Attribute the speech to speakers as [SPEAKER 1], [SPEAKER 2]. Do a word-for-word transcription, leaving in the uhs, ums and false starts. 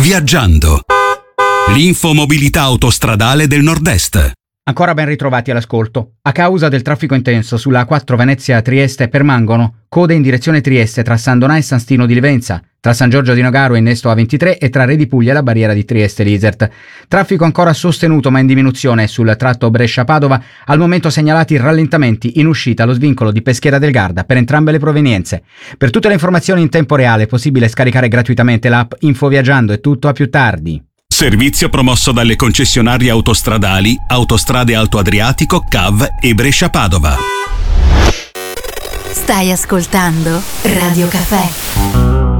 [SPEAKER 1] Viaggiando. L'infomobilità autostradale del Nord-Est.
[SPEAKER 2] Ancora ben ritrovati all'ascolto. A causa del traffico intenso sulla A quattro Venezia-Trieste permangono code in direzione Trieste tra San Donà e San Stino di Livenza, tra San Giorgio di Nogaro e Innesto A ventitré e tra Re di Puglia e la barriera di Trieste-Lisert. Traffico ancora sostenuto ma in diminuzione sul tratto Brescia-Padova, al momento segnalati rallentamenti in uscita allo svincolo di Peschiera del Garda per entrambe le provenienze. Per tutte le informazioni in tempo reale è possibile scaricare gratuitamente l'app Info Viaggiando. È tutto, a più tardi.
[SPEAKER 1] Servizio promosso dalle concessionarie autostradali Autostrade Alto Adriatico, C A V e Brescia-Padova.
[SPEAKER 3] Stai ascoltando Radio Caffè.